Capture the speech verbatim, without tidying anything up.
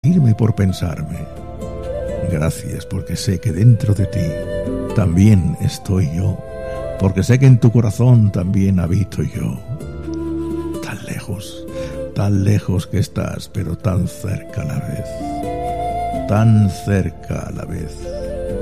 y por pensarme. Gracias porque sé que dentro de ti también estoy yo, porque sé que en tu corazón también habito yo. Tan lejos, tan lejos que estás, pero tan cerca a la vez, tan cerca a la vez.